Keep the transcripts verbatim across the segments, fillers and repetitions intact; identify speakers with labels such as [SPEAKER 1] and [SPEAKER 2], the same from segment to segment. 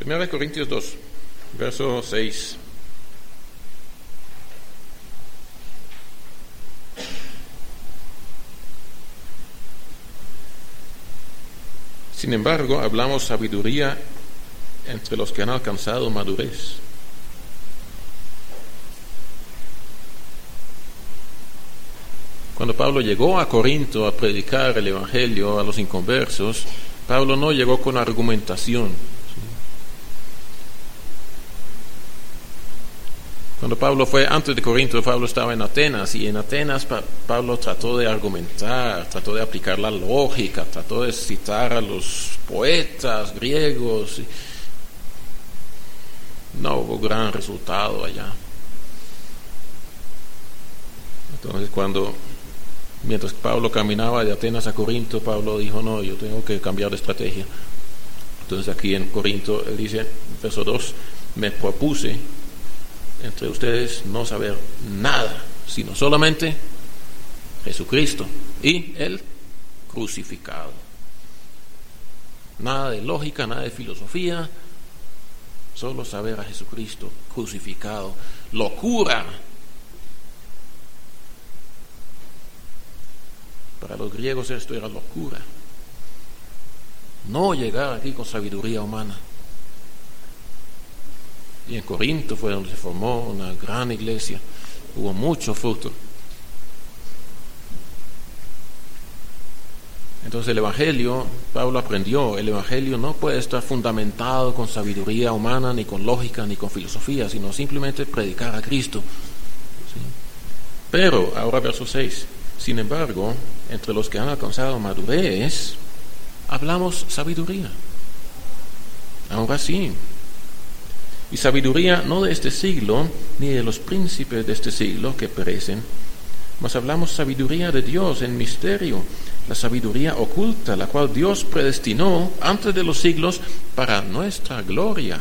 [SPEAKER 1] Primera de Corintios dos, verso seis. Sin embargo, hablamos sabiduría entre los que han alcanzado madurez. Cuando Pablo llegó a Corinto a predicar el Evangelio a los inconversos, Pablo no llegó con argumentación. Cuando Pablo fue antes de Corinto, Pablo estaba en Atenas, y en Atenas pa- Pablo trató de argumentar, trató de aplicar la lógica, trató de citar a los poetas griegos. Y no hubo gran resultado allá. Entonces, cuando mientras Pablo caminaba de Atenas a Corinto, Pablo dijo: no, yo tengo que cambiar de estrategia. Entonces aquí en Corinto él dice, verso dos, me propuse entre ustedes no saber nada, sino solamente Jesucristo y el crucificado. Nada de lógica, nada de filosofía, solo saber a Jesucristo crucificado. Locura. Para los griegos esto era locura. No llegar aquí con sabiduría humana. Y en Corinto fue donde se formó una gran iglesia. Hubo mucho fruto. Entonces el Evangelio, Pablo aprendió, el Evangelio no puede estar fundamentado con sabiduría humana, ni con lógica, ni con filosofía, sino simplemente predicar a Cristo. ¿Sí? Pero, ahora verso seis, sin embargo, entre los que han alcanzado madurez, hablamos sabiduría. Ahora sí. Y sabiduría no de este siglo, ni de los príncipes de este siglo que perecen, mas hablamos sabiduría de Dios en misterio, la sabiduría oculta, la cual Dios predestinó antes de los siglos para nuestra gloria,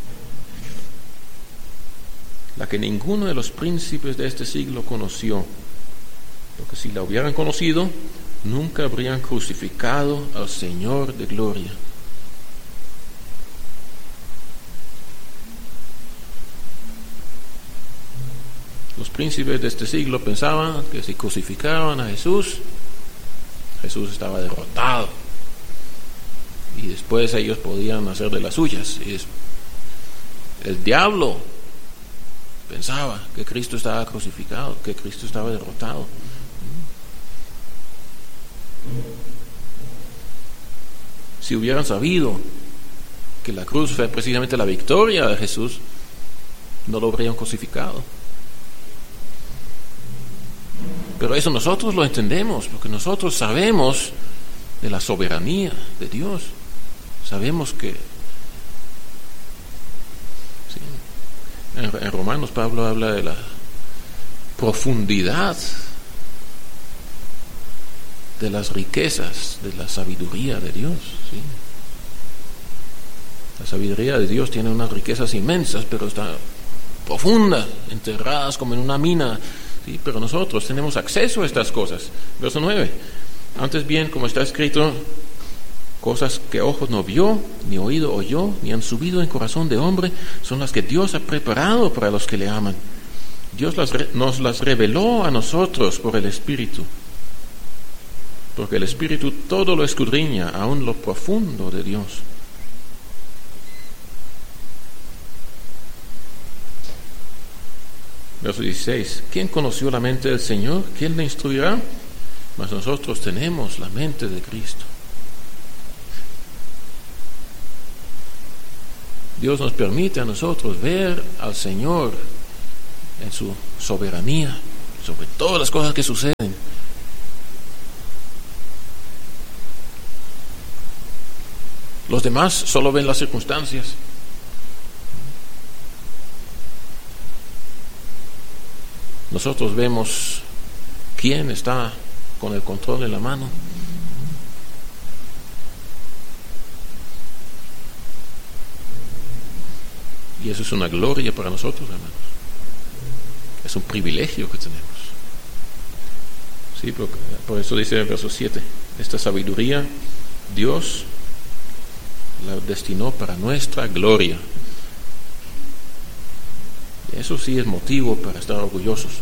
[SPEAKER 1] la que ninguno de los príncipes de este siglo conoció, porque si la hubieran conocido, nunca habrían crucificado al Señor de gloria. Los príncipes de este siglo pensaban que si crucificaban a Jesús, Jesús estaba derrotado y después ellos podían hacer de las suyas. Y el diablo pensaba que Cristo estaba crucificado, que Cristo estaba derrotado. Si hubieran sabido que la cruz fue precisamente la victoria de Jesús, no lo habrían crucificado. Pero eso nosotros lo entendemos, porque nosotros sabemos de la soberanía de Dios. Sabemos que sí, en, en Romanos Pablo habla de la profundidad de las riquezas de la sabiduría de Dios. ¿Sí? La sabiduría de Dios tiene unas riquezas inmensas, pero están profundas, enterradas como en una mina. Sí, pero nosotros tenemos acceso a estas cosas. Verso nueve. Antes bien, como está escrito, cosas que ojo no vio, ni oído oyó, ni han subido en corazón de hombre, son las que Dios ha preparado para los que le aman. Dios las re- nos las reveló a nosotros por el Espíritu, porque el Espíritu todo lo escudriña, aun lo profundo de Dios. Verso dieciséis. ¿Quién conoció la mente del Señor? ¿Quién le instruirá? Mas nosotros tenemos la mente de Cristo. Dios nos permite a nosotros ver al Señor en su soberanía sobre todas las cosas que suceden. Los demás solo ven las circunstancias. Nosotros vemos quién está con el control en la mano. Y eso es una gloria para nosotros, hermanos. Es un privilegio que tenemos. Sí, por, por eso dice el verso siete, esta sabiduría Dios la destinó para nuestra gloria. Eso sí es motivo para estar orgullosos.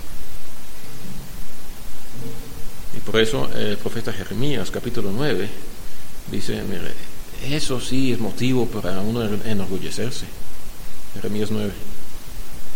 [SPEAKER 1] Y por eso el profeta Jeremías, capítulo nueve, dice, mire, eso sí es motivo para uno enorgullecerse. Jeremías nueve.